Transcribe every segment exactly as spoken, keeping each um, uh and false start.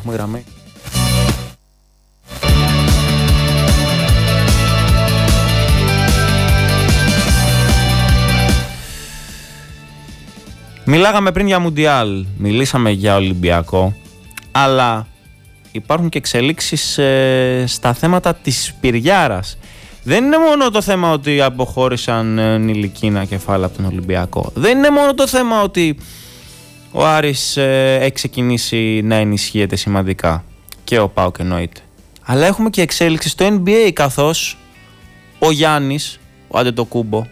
Έχουμε γραμμή. Μιλάγαμε πριν για Μουντιάλ, μιλήσαμε για Ολυμπιακό, αλλά υπάρχουν και εξελίξεις ε, στα θέματα της Πυριάρας. Δεν είναι μόνο το θέμα ότι αποχώρησαν ε, Νηλικίνα κεφάλαια από τον Ολυμπιακό. Δεν είναι μόνο το θέμα ότι ο Άρης ε, έχει ξεκινήσει να ενισχύεται σημαντικά και ο ΠΑΟΚ εννοείται. Αλλά έχουμε και εξέλιξη στο N B A, καθώς ο Γιάννης, ο Αντετοκούμπο,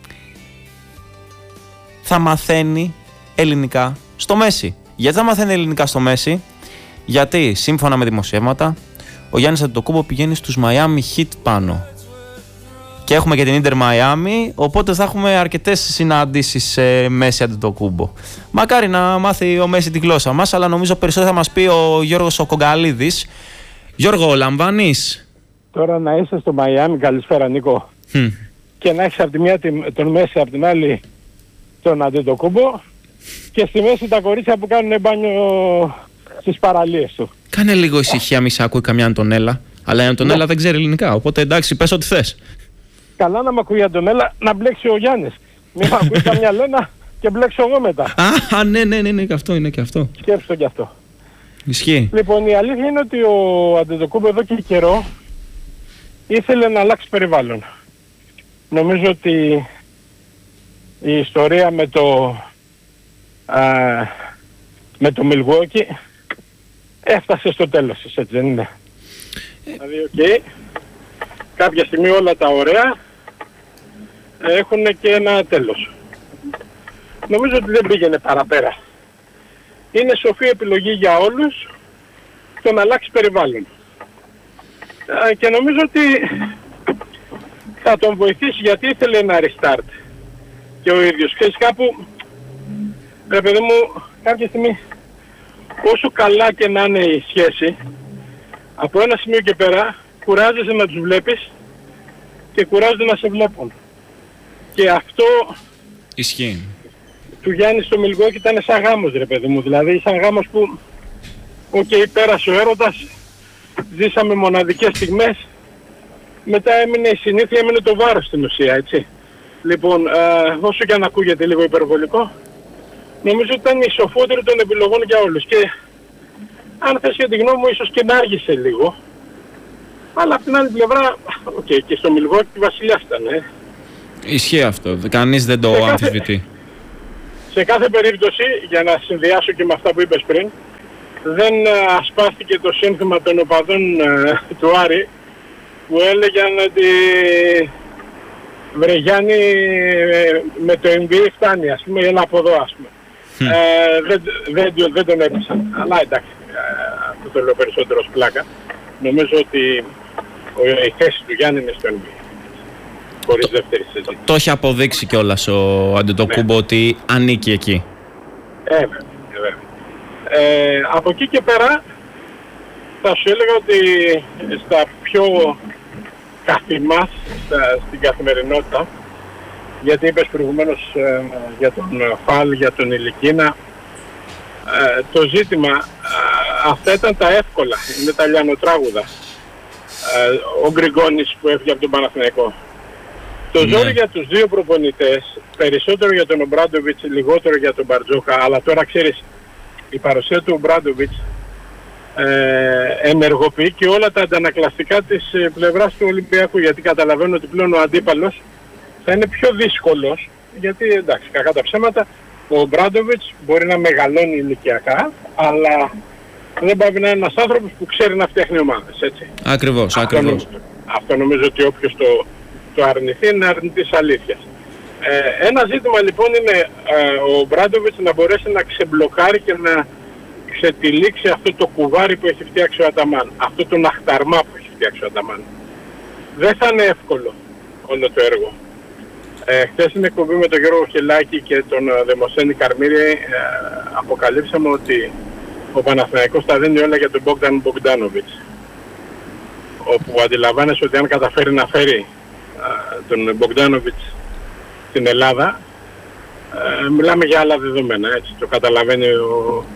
θα μαθαίνει ελληνικά στο Μέση. Γιατί θα μαθαίνει ελληνικά στο Μέση? Γιατί σύμφωνα με δημοσιεύματα ο Γιάννης Αντετοκούμπο πηγαίνει στους Miami Heat πάνω. Και έχουμε και την Ίντερ Miami, οπότε θα έχουμε αρκετές συναντήσεις σε Μέση Αντετοκούμπο. Μακάρι να μάθει ο Μέση τη γλώσσα μας, αλλά νομίζω περισσότερο θα μας πει ο Γιώργος ο Κογκαλίδης. Γιώργο, λαμβάνεις? Τώρα να είσαι στο Miami, καλησπέρα Νίκο, mm. και να έχεις από τη μία τον Μέση, από την άλλη τον Αντετοκούμπο, και στη μέση τα κορίτσια που κάνουν μπάνιο στις παραλίες του. Κάνε λίγο ησυχία, μη σε ακούει καμιά Αντωνέλα. Αλλά η Αντωνέλα ναι. δεν ξέρει ελληνικά, οπότε εντάξει, πες ό,τι θες. Καλά να μ' ακούει η Αντωνέλα, να μπλέξει ο Γιάννης. Μην μ' ακούει καμιά Λένα και μπλέξω εγώ μετά. Α, ναι, ναι, ναι, ναι, και αυτό είναι και αυτό. Σκέψτε και αυτό. Ισχύει. Λοιπόν, η αλήθεια είναι ότι ο Αντετοκούμπο εδώ και καιρό ήθελε να αλλάξει περιβάλλον. Νομίζω ότι η ιστορία με το α, με το Milwaukee έφτασε στο τέλος της, έτσι δεν είναι? Ε... Δηλαδή, οκ, okay, κάποια στιγμή όλα τα ωραία έχουν και ένα τέλος. Νομίζω ότι δεν πήγαινε παραπέρα. Είναι σοφή επιλογή για όλους το να αλλάξει περιβάλλον. Α, και νομίζω ότι θα τον βοηθήσει, γιατί ήθελε ένα restart και ο ίδιος. Ξέρεις, κάπου, ρε παιδί μου, κάποια στιγμή, όσο καλά και να είναι η σχέση, από ένα σημείο και πέρα κουράζεσαι να τους βλέπεις και κουράζονται να σε βλέπουν. Και αυτό ισχύει. Του Γιάννη στο Milwaukee ήταν σαν γάμος, ρε παιδί μου. Δηλαδή σαν γάμος που, οκ, okay, πέρασε ο έρωτας, ζήσαμε μοναδικές στιγμές, μετά έμεινε η συνήθεια, έμεινε το βάρος στην ουσία, έτσι. Λοιπόν, ε, όσο και αν ακούγεται λίγο υπερβολικό, νομίζω ότι ήταν η σοφότερη των επιλογών για όλους. Και αν θες για τη γνώμη μου, ίσως και να άργησε λίγο. Αλλά από την άλλη πλευρά, οκ, okay, και στο Milwaukee βασιλιάς ήταν, ε. Ισχύει αυτό, κανείς δεν το αμφισβητεί. Σε κάθε περίπτωση, για να συνδυάσω και με αυτά που είπες πριν, δεν ασπάστηκε το σύνθημα των οπαδών ε, του Άρη, που έλεγαν ότι βρε Γιάννη, ε, με το N B A φτάνει, ας πούμε, έλα από εδώ, ας πούμε. Mm. Ε, δεν, δεν, δεν τον έπισαν. Αλλά εντάξει, ε, αυτό το λέω περισσότερο ως πλάκα. Νομίζω ότι ο, η θέση του Γιάννη είναι στο N B A. Χωρίς δεύτερη συζήτηση. Το έχει αποδείξει κιόλας ο Αντετοκούμπο, ναι, ότι ανήκει εκεί. Ε, βέβαια, βέβαια. Ε, από εκεί και πέρα θα σου έλεγα ότι στα πιο καθημάς, στα, στην καθημερινότητα, γιατί είπες προηγουμένως ε, για τον Φαλ, για τον Ηλικίνα, ε, το ζήτημα, ε, αυτά ήταν τα εύκολα, είναι τα λιανοτράγουδα. Ε, ο Γκριγκόνης που έφυγε από τον Παναθηναϊκό. Το ζόρι, ναι, για τους δύο προπονητές, περισσότερο για τον Ομπράντοβιτς, λιγότερο για τον Μπαρτζόκα, αλλά τώρα ξέρεις, η παρουσία του Ομπράντοβιτς ε, ενεργοποιεί και όλα τα αντανακλαστικά της ε, πλευράς του Ολυμπιακού, γιατί καταλαβαίνω ότι πλέον ο αντίπαλος θα είναι πιο δύσκολος, γιατί εντάξει, κακά τα ψέματα, ο Ομπράντοβιτς μπορεί να μεγαλώνει ηλικιακά, αλλά δεν πάει να είναι ένας άνθρωπος που ξέρει να φτιάχνει ομάδες, έτσι. Ακριβώς, αυτό ακριβώς. Νομίζω, αυτό νομίζω ότι όποιος το το αρνηθεί είναι αρνητής αλήθειας. Ε, ένα ζήτημα λοιπόν είναι ε, ο Μπράντοβιτς να μπορέσει να ξεμπλοκάρει και να ξετυλίξει αυτό το κουβάρι που έχει φτιάξει ο Αταμάν. Αυτό το αχταρμά που έχει φτιάξει ο Αταμάν. Δεν θα είναι εύκολο όλο το έργο. Ε, χθες στην εκπομπή με τον Γιώργο Χελάκη και τον ε, Δημοσθένη Καρμύρη ε, αποκαλύψαμε ότι ο Παναθηναϊκός τα δίνει όλα για τον Μπογδάν Μπογκδάνοβιτς. Όπου αντιλαμβάνεσαι ότι αν καταφέρει να φέρει τον Μπογκδάνοβιτς στην Ελλάδα, ε, μιλάμε για άλλα δεδομένα, έτσι, το καταλαβαίνει ο,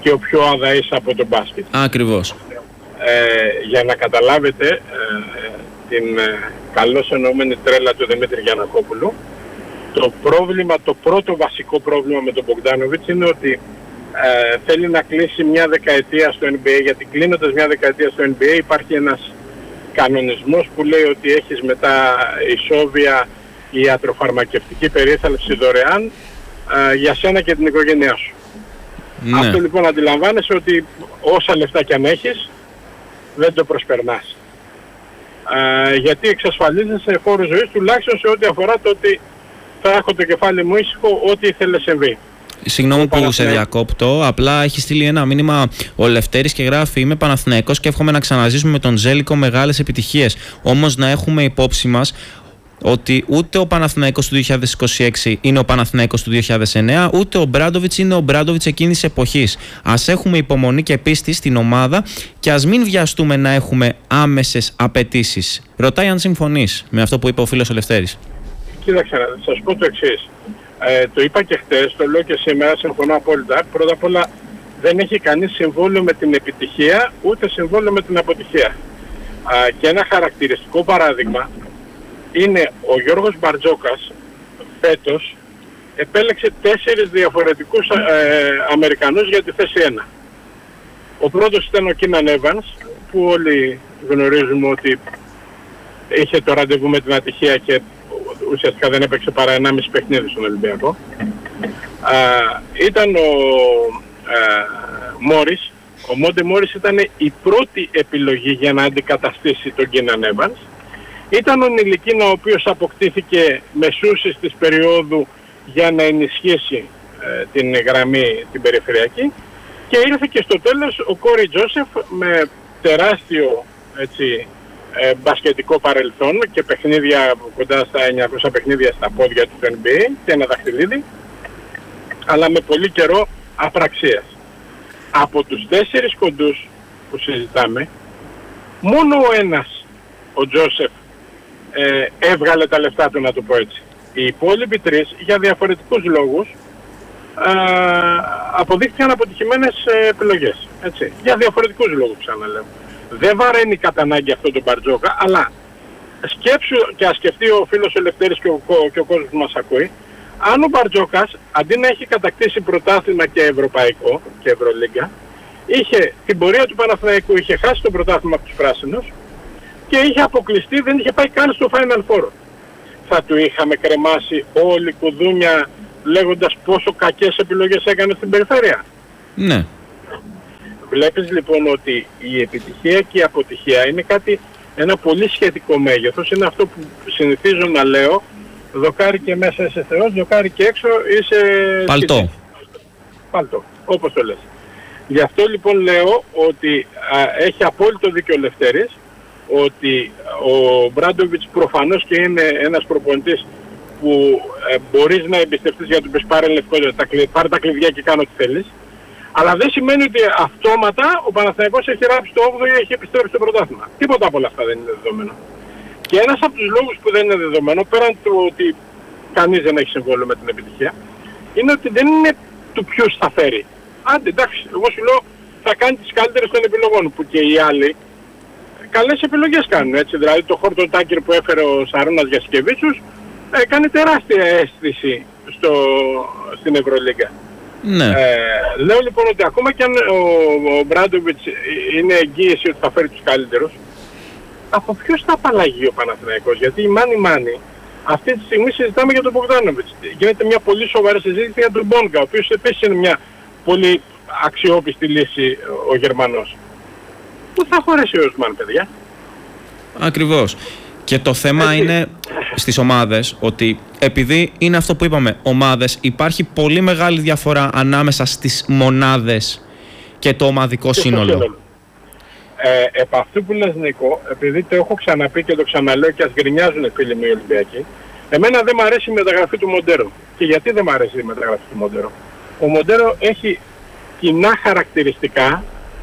και ο πιο αδαής από τον μπάσκετ. Ακριβώς. Ε, για να καταλάβετε ε, την ε, καλώς εννοούμενη τρέλα του Δημήτρη Γιαννακόπουλου, το πρόβλημα, το πρώτο βασικό πρόβλημα με τον Μπογκντάνοβιτς είναι ότι ε, θέλει να κλείσει μια δεκαετία στο N B A, γιατί κλείνοντας μια δεκαετία στο N B A υπάρχει ένας κανονισμός που λέει ότι έχεις μετά ισόβια ιατροφαρμακευτική περίθαλψη δωρεάν ε, για σένα και την οικογένειά σου. Ναι. Αυτό λοιπόν αντιλαμβάνεσαι ότι όσα λεφτά κι αν έχεις δεν το προσπερνάς. Ε, γιατί εξασφαλίζεσαι χώρο ζωής τουλάχιστον σε ό,τι αφορά το ότι θα έχω το κεφάλι μου ήσυχο, ό,τι ήθελε συμβεί. Συγγνώμη που σε διακόπτω, απλά έχει στείλει ένα μήνυμα ο Λευτέρης και γράφει: είμαι Παναθηναϊκός και εύχομαι να ξαναζήσουμε με τον Ζέλικο μεγάλες επιτυχίες. Όμως να έχουμε υπόψη μας ότι ούτε ο Παναθηναϊκός του δύο χιλιάδες είκοσι έξι είναι ο Παναθηναϊκός του δύο χιλιάδες εννέα, ούτε ο Μπράντοβιτς είναι ο Μπράντοβιτς εκείνης της εποχής. Ας έχουμε υπομονή και πίστη στην ομάδα και ας μην βιαστούμε να έχουμε άμεσες απαιτήσεις. Ρωτάει αν συμφωνείς με αυτό που είπε ο φίλος ο Λευτέρης. Κοίταξε, να σας πω το εξής. Ε, το είπα και χτες, το λέω και σήμερα, συμφωνώ απόλυτα. Πρώτα απ' όλα δεν έχει κανείς συμβόλαιο με την επιτυχία, ούτε συμβόλαιο με την αποτυχία. Α, και ένα χαρακτηριστικό παράδειγμα είναι ο Γιώργος Μπαρτζόκας φέτος επέλεξε τέσσερις διαφορετικούς ε, Αμερικανούς για τη θέση ένα. Ο πρώτος ήταν ο Κίναν Έβανς, που όλοι γνωρίζουμε ότι είχε το ραντεβού με την ατυχία και ουσιαστικά δεν έπαιξε παρά ενάμιση παιχνίδι στον Ολυμπιακό. Α, ήταν ο α, Μόρις, ο Μόντε Μόρις ήταν η πρώτη επιλογή για να αντικαταστήσει τον Κίναν Έβανς. Ήταν ο Νιλικίνα, ο οποίος αποκτήθηκε μεσούσης της περίοδου για να ενισχύσει ε, την γραμμή την περιφερειακή, και ήρθε και στο τέλος ο Κόρι Τζόσεφ με τεράστιο έτσι, ε, μπασκετικό παρελθόν και παιχνίδια κοντά στα εννιακόσια παιχνίδια στα πόδια του N B A και ένα δαχτυλίδι, αλλά με πολύ καιρό απραξίας. Από τους τέσσερις κοντούς που συζητάμε, μόνο ο ένας, ο Τζόσεφ, ε, έβγαλε τα λεφτά του, να το πω έτσι. Οι υπόλοιποι τρεις, για διαφορετικούς λόγους, ε, αποδείχθηκαν αποτυχημένες επιλογές. Έτσι. Για διαφορετικούς λόγους, ξαναλέω. Δεν βαραίνει κατά ανάγκη αυτό τον Μπαρτζόκα, αλλά σκέψου και ας σκεφτεί ο φίλος ο Λευτέρης και ο, και ο κόσμος που μας ακούει, αν ο Μπαρτζόκας, αντί να έχει κατακτήσει πρωτάθλημα και ευρωπαϊκό και ευρωλίγκα, είχε την πορεία του Παναθηναϊκού, είχε χάσει το πρωτάθλημα από τους πράσινους και είχε αποκλειστεί, δεν είχε πάει καν στο Final Four. Θα του είχαμε κρεμάσει όλοι κουδούνια λέγοντας πόσο κακές επιλογές έκανε στην περιφέρεια. Ναι. Βλέπεις λοιπόν ότι η επιτυχία και η αποτυχία είναι κάτι, ένα πολύ σχετικό μέγεθος. Είναι αυτό που συνηθίζω να λέω: δοκάρι και μέσα είσαι Θεός, δοκάρι και έξω είσαι παλτό. Παλτό, όπως το λες. Γι' αυτό λοιπόν λέω ότι α, έχει απόλυτο δίκιο ο Λευτέρης, ότι ο Μπράντοβιτς προφανώς και είναι ένας προπονητής που ε, μπορείς να εμπιστευτείς, για να του πεις πάρε λευκό, τα, πάρε τα κλειδιά και κάνω τι θέλεις. Αλλά δεν σημαίνει ότι αυτόματα ο Παναθηναϊκός έχει ράψει το όγδοο ή έχει επιστρέψει στο πρωτάθλημα. Τίποτα από όλα αυτά δεν είναι δεδομένο. Και ένας από τους λόγους που δεν είναι δεδομένο, πέραν του ότι κανείς δεν έχει συμβόλαιο με την επιτυχία, είναι ότι δεν είναι του ποιους θα φέρει. Άντε εντάξει, εγώ σου λέω θα κάνει τις καλύτερες των επιλογών, που και οι άλλοι καλές επιλογές κάνουν, έτσι. Δηλαδή το Χόρτον Τάκερ που έφερε ο Σαρώνας Γιασκεβίτσους έκανε τεράστια αίσθηση στο, στην Ευρωλίγκα. Ναι. Ε, λέω λοιπόν ότι ακόμα και αν ο, ο Μπράντοβιτς είναι εγγύηση ότι θα φέρει τους καλύτερους, από ποιος θα απαλλαγεί ο Παναθηναϊκός? Γιατί η μάνι μάνι αυτή τη στιγμή συζητάμε για τον Μπογκντάνοβιτς. Γίνεται μια πολύ σοβαρή συζήτηση για τον Μπόνκα, ο οποίος επίσης είναι μια πολύ αξιόπιστη λύση ο Γερμανός. Πού θα χωρέσει ο Οσμάν, παιδιά? Ακριβώς. Και το θέμα Έτσι. είναι στις ομάδες ότι επειδή είναι αυτό που είπαμε, ομάδες, υπάρχει πολύ μεγάλη διαφορά ανάμεσα στις μονάδες και το ομαδικό και σύνολο. σύνολο. Ε, επ' αυτού που λες, Νίκο, επειδή το έχω ξαναπεί και το ξαναλέω και ας γκρινιάζουν φίλοι μου οι Ολυμπιακοί, εμένα δεν μ' αρέσει η μεταγραφή του Μοντέρο. Και γιατί δεν μ' αρέσει η μεταγραφή του Μοντέρο? Ο Μοντέρο έχει κοινά χαρακτηριστικά,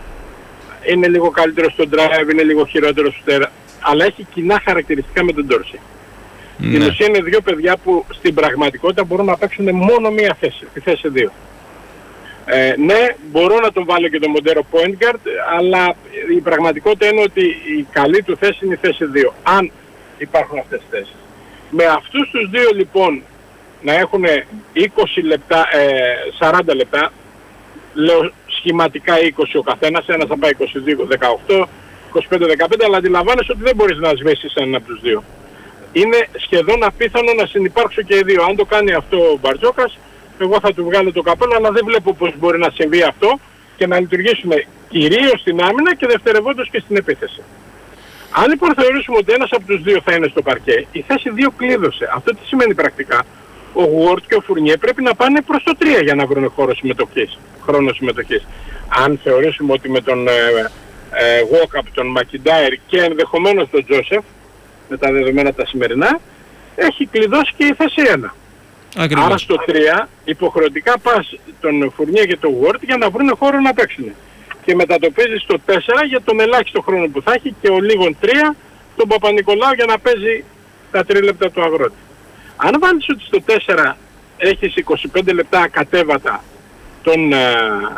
είναι λίγο καλύτερο στο drive, είναι λίγο χειρότερο στο τέρα, αλλά έχει κοινά χαρακτηριστικά με τον Ντόρση. Ναι. Στην ουσία είναι δύο παιδιά που στην πραγματικότητα μπορούν να παίξουν μόνο μία θέση, τη θέση δύο. Ε, ναι, μπορώ να τον βάλω και τον Μοντέρο point guard, αλλά η πραγματικότητα είναι ότι η καλή του θέση είναι η θέση δύο, αν υπάρχουν αυτές τις θέσεις. Με αυτούς τους δύο λοιπόν να έχουν είκοσι λεπτά, ε, σαράντα λεπτά, λέω σχηματικά είκοσι ο καθένας, ένας θα πάει είκοσι δύο δεκαοκτώ, είκοσι πέντε δεκαπέντε, αλλά αντιλαμβάνεσαι ότι δεν μπορείς να σβήσεις έναν από τους δύο. Είναι σχεδόν απίθανο να συνυπάρξουν και οι δύο. Αν το κάνει αυτό ο Μπαρτζόκας, εγώ θα του βγάλω το καπέλο, αλλά δεν βλέπω πώς μπορεί να συμβεί αυτό και να λειτουργήσουμε κυρίως στην άμυνα και δευτερευόντως και στην επίθεση. Αν λοιπόν θεωρήσουμε ότι ένας από τους δύο θα είναι στο παρκέ, η θέση δύο κλείδωσε. Αυτό τι σημαίνει πρακτικά? Ο Γουόρτ και ο Φουρνιέ πρέπει να πάνε προς το τρία για να βρουν χώρο συμμετοχής, χρόνο συμμετοχής. Αν θεωρήσουμε ότι με τον ε, ε, Walkup, τον Μακιντάιρ και ενδεχομένως τον Τζόσεφ, με τα δεδομένα τα σημερινά, έχει κλειδώσει και η θέση ένα. Ακριβώς. Άρα στο τρία υποχρεωτικά πας τον Φουρνιέ και τον Ward για να βρουν χώρο να παίξουν. Και μετατοπίζεις στο τέσσερα για τον ελάχιστο χρόνο που θα έχει και ο λίγον τρία τον Παπα-Νικολάου για να παίζει τα τρία λεπτά του αγρότη. Αν βάλεις ότι στο τέσσερα έχεις είκοσι πέντε λεπτά ακατέβατα τον ε,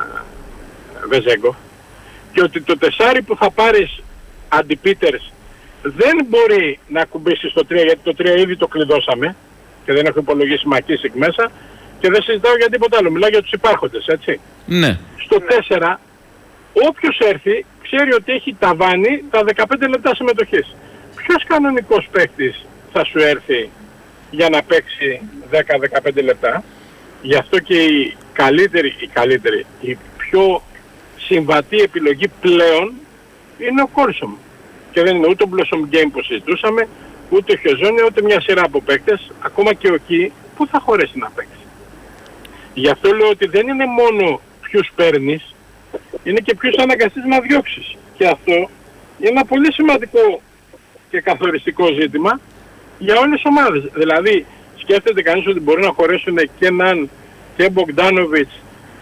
Βεζέγκο και ότι το τεσσάρι που θα πάρεις αντιπίτερς δεν μπορεί να κουμπίσει στο τρία, γιατί το τρία ήδη το κλειδώσαμε και δεν έχω υπολογίσει Μακίσικ μέσα και δεν συζητάω για τίποτα άλλο. Μιλάω για τους υπάρχοντες, έτσι. Ναι. Στο τέσσερα, όποιος έρθει ξέρει ότι έχει ταβάνι τα δεκαπέντε λεπτά συμμετοχής. Ποιος κανονικός παίκτης θα σου έρθει για να παίξει δέκα με δεκαπέντε λεπτά? Γι' αυτό και η καλύτερη, η καλύτερη, η πιο συμβατή επιλογή πλέον είναι ο Κόλσομ. Και δεν είναι ούτε ο Blossom Game που συζητούσαμε, ούτε ο Χεζόνι, ούτε μια σειρά από παίκτες, ακόμα και ο Κι, που θα χωρέσει να παίξει. Γι' αυτό λέω ότι δεν είναι μόνο ποιους παίρνεις, είναι και ποιους αναγκαστείς να διώξεις. Και αυτό είναι ένα πολύ σημαντικό και καθοριστικό ζήτημα για όλες τις ομάδες. Δηλαδή, σκέφτεται κανείς ότι μπορεί να χωρέσουν και έναν και Μπογκντάνοβιτς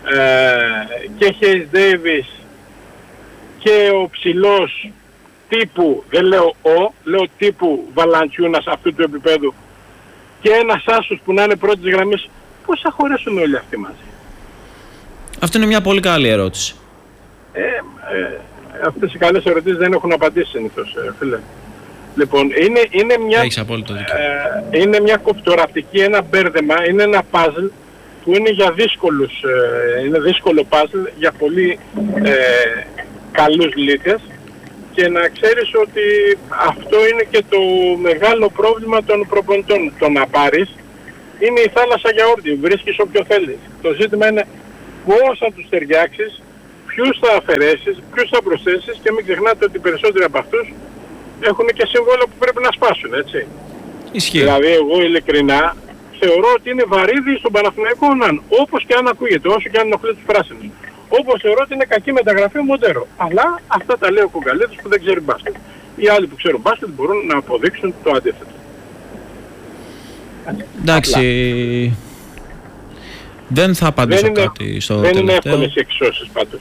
ε, και Χέις Ντέιβις και ο ψηλός τύπου, δεν λέω ο, λέω τύπου Βαλαντσιούνας αυτού του επίπεδου και ένας άσος που να είναι πρώτης γραμμής. Πώς θα χωρέσουν όλοι αυτοί μαζί? Αυτό είναι μια πολύ καλή ερώτηση. Ε, ε, αυτές οι καλές ερωτήσεις δεν έχουν απαντήσει συνήθως, ε, φίλε. Λοιπόν, είναι, είναι, μια, ε, είναι μια κοπτοραπτική, ένα μπέρδεμα, είναι ένα puzzle που είναι για δύσκολους, ε, είναι δύσκολο puzzle για πολύ ε, καλούς λύτες. Και να ξέρεις ότι αυτό είναι και το μεγάλο πρόβλημα των προπονητών. Το να πάρεις είναι η θάλασσα για όρτι, βρίσκεις όποιο θέλεις. Το ζήτημα είναι πώς θα τους ταιριάξεις, ποιους θα αφαιρέσεις, ποιους θα προσθέσεις και μην ξεχνάτε ότι οι περισσότεροι από αυτούς έχουν και συμβόλαια που πρέπει να σπάσουν, έτσι. Ισχύει. Δηλαδή εγώ ειλικρινά θεωρώ ότι είναι βαρύδι στον Παναθηναϊκό Ναν, όπως και αν ακούγεται, όσο και αν ενοχλεί τους πράσινους. Όπως θεωρώ ότι είναι κακή μεταγραφή ο Μοντέρο. Αλλά αυτά τα λέει ο Κογκαλίδης που δεν ξέρει μπάσκετ. Οι άλλοι που ξέρουν μπάσκετ μπορούν να αποδείξουν το αντίθετο. Εντάξει. Απλά. Δεν θα απαντήσω δεν κάτι είναι, στο δεν τελευταίο. Είναι εύκολες οι εξώσεις πάντως.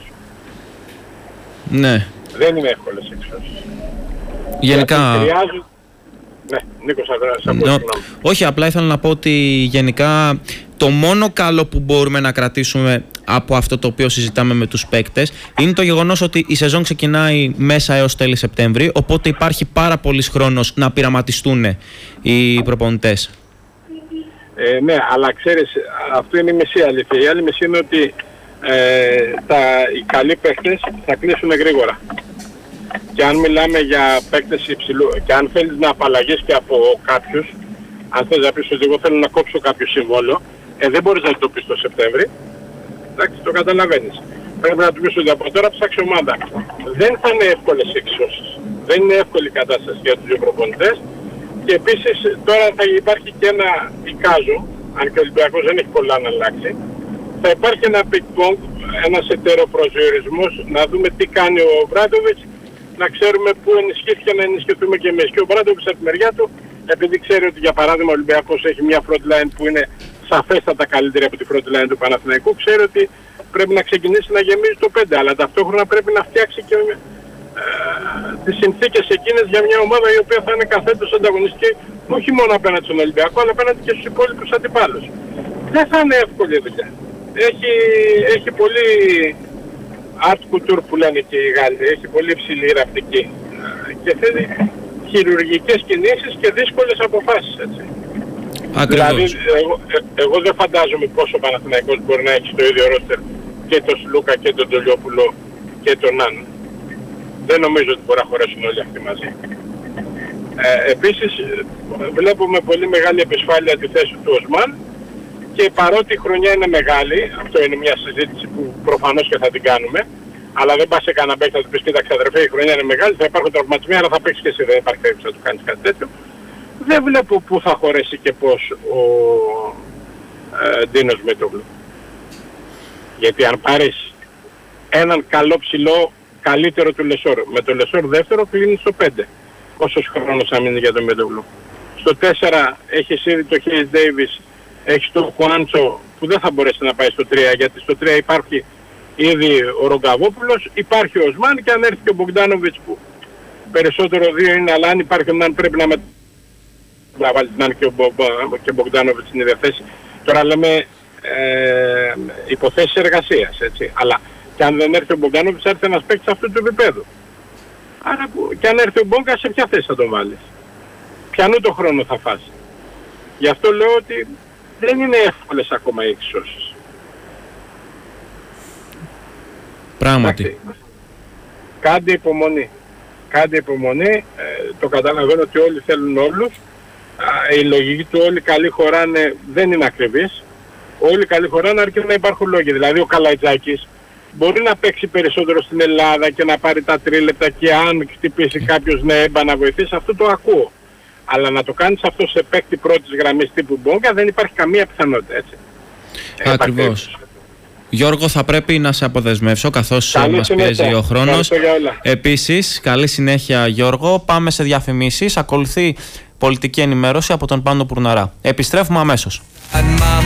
Ναι. Δεν είναι εύκολες οι εξώσεις. Γενικά... Χρειάζουν... Ναι, Νίκος, θα πω συγγνώμη. Όχι, απλά ήθελα να πω ότι γενικά το μόνο καλό που μπορούμε να κρατήσουμε από αυτό το οποίο συζητάμε με τους παίκτες είναι το γεγονός ότι η σεζόν ξεκινάει μέσα έως τέλη Σεπτέμβρη, οπότε υπάρχει πάρα πολύς χρόνος να πειραματιστούν οι προπονητές. Ε, ναι, αλλά ξέρεις, αυτό είναι η μισή αλήθεια. Η άλλη μισή είναι ότι ε, τα, οι καλοί παίκτες θα κλείσουν γρήγορα. Και αν μιλάμε για παίκτες υψηλού, και αν θέλεις να απαλλαγείς και από κάποιους, αν θες να πεις ότι εγώ θέλω να κόψω κάποιο συμβόλαιο, ε, δεν μπορείς να το πεις το Σεπτέμβρη. Εντάξει, το καταλαβαίνεις. Πρέπει να του πεις ότι από τώρα ψάξει ομάδα. Δεν θα είναι εύκολες οι εξώσεις. Δεν είναι εύκολη η κατάσταση για τους δύο προπονητές. Και επίσης τώρα θα υπάρχει και ένα εικάζο, αν και ο Ολυμπιακός δεν έχει πολλά να αλλάξει. Θα υπάρχει ένα ping-pong, ένας ετεροπροσδιορισμός, να δούμε τι κάνει ο Μπράντοβιτς, να ξέρουμε πού ενισχύθηκε, να ενισχυθούμε και εμείς. Και ο Μπράντοβιτς από τη μεριά του, επειδή ξέρει ότι για παράδειγμα ο Ολυμπιακός έχει μια front line που είναι σαφέστατα καλύτερη από τη front line του Παναθηναϊκού, ξέρει ότι πρέπει να ξεκινήσει να γεμίζει το πέντε, αλλά ταυτόχρονα πρέπει να φτιάξει και ε, τις συνθήκες εκείνες για μια ομάδα η οποία θα είναι καθέτως ανταγωνιστική, όχι μόνο απέναντι στον Ολυμπιακό, αλλά απέναντι και στους υπόλοιπους αντιπάλους. Δεν θα είναι εύκολη δουλειά. έχει, έχει πολύ art couture που λένε και οι Γάλλοι, έχει πολύ υψηλή ραπτική και θέλει χειρουργικές κινήσεις και δύσκολες αποφάσεις, έτσι. Ακριβώς. Δηλαδή εγώ, ε, εγώ δεν φαντάζομαι πόσο ο Παναθηναϊκός μπορεί να έχει στο ίδιο ρόστερ και τον Σλούκα και τον Τολιόπουλο και τον Ναν. Δεν νομίζω ότι μπορεί να χωρέσουν όλοι αυτοί μαζί. Ε, επίσης βλέπω με πολύ μεγάλη επισφάλεια τη θέση του Οσμάν και παρότι η χρονιά είναι μεγάλη, αυτό είναι μια συζήτηση που προφανώς και θα την κάνουμε, αλλά δεν πας σε κανένα παίκτη να του πεις κοίταξε αδερφέ, η χρονιά είναι μεγάλη, θα υπάρχουν τραυματισμοί, αλλά θα παίξεις και εσύ, δεν υπάρχει περίπτωση να του κάνεις κάτι τέτοιο. Δεν βλέπω πού θα χωρέσει και πώς ο ε, Ντίνος Μήτογλου. Γιατί αν πάρεις έναν καλό ψηλό, καλύτερο του Λεσόρ, με το Λεσόρ δεύτερο κλείνει στο πέντε. Όσος χρόνος θα μείνει για τον Μήτογλου. Στο τέσσερα έχεις ήδη το Χέις Ντέιβις, έχεις το Χουάντσο που δεν θα μπορέσει να πάει στο τρία, γιατί στο τρία υπάρχει ήδη ο Ρογκαβόπουλος, υπάρχει ο Οσμάν και αν έρθει και ο Μπογκδάνοβιτς που περισσότερο δύο είναι, αλλά αν υπάρχει ο Ναν πρέπει να με... να βάλει την Ναν και ο, Μπο... και ο Μπογκδάνοβιτς στην ίδια θέση. Τώρα λέμε ε, υποθέσεις εργασίας, έτσι. Αλλά και αν δεν έρθει ο Μπογκδάνοβιτς θα έρθει ένας παίκτης αυτού του επίπεδου. Άρα και αν έρθει ο Μπόγκα σε ποια θέση θα τον βάλεις. Ποιανού το χρόνο θα φας. Γι' αυτό λέω ότι δεν είναι εύκολες ακόμα οι εξισώσεις. Πράγματι. Κάντε υπομονή. Κάντε υπομονή. Ε, το καταλαβαίνω ότι όλοι θέλουν όλους. Α, η λογική του όλοι καλοί χωράνε δεν είναι ακριβής. Όλοι καλοί χωράνε αρκεί να υπάρχουν λόγοι. Δηλαδή ο Καλαϊτζάκης μπορεί να παίξει περισσότερο στην Ελλάδα και να πάρει τα τρίλεπτα και αν χτυπήσει κάποιος ναι έμπα να βοηθήσει, αυτό το ακούω. Αλλά να το κάνεις αυτό σε παίκτη πρώτης γραμμής τύπου Μπόγκα δεν υπάρχει καμία πιθανότητα, έτσι. Ακριβώς. Γιώργο, θα πρέπει να σε αποδεσμεύσω καθώς καλή μας συνέχεια. πιέζει ο χρόνος. Ευχαριστώ. Επίσης, καλή συνέχεια Γιώργο. Πάμε σε διαφημίσεις. Ακολουθεί πολιτική ενημέρωση από τον Πάνο Πουρναρά. Επιστρέφουμε αμέσως.